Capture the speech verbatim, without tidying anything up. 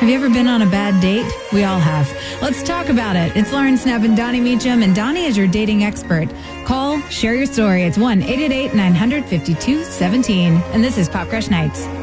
Have you ever been on a bad date? We all have. Let's talk about it. It's Lauren Snapp and Donnie Meacham, and Donnie is your dating expert. Call, share your story. It's one eight eight eight, nine hundred, fifty-two seventeen. And this is Pop Crush Nights.